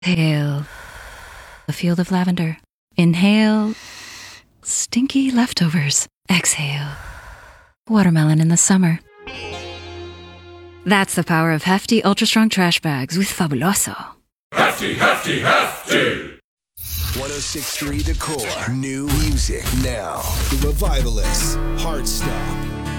Exhale, a field of lavender. Inhale, stinky leftovers. Exhale, watermelon in the summer. That's the power of hefty, ultra-strong trash bags with Fabuloso. Hefty, hefty, hefty! 106.3 The Core. New music now. The Revivalists. Heartstop.